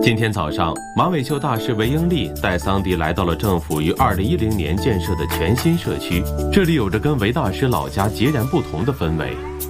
今天早上，马尾秀大师韦英利带桑迪来到了政府于2010年建设的全新社区，这里有着跟韦大师老家截然不同的氛围。